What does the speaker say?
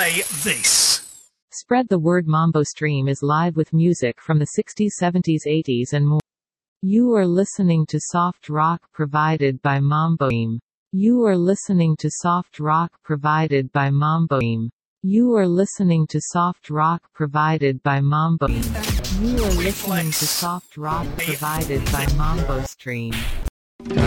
play this. Spread the word. Mambo Stream is live with music from the 60s, 70s, 80s and more. You are listening to soft rock provided by Mambo Stream. You are listening to soft rock provided by Mambo Stream. You are listening to soft rock provided by Mambo Stream. You are listening to soft rock provided by Mambo Stream.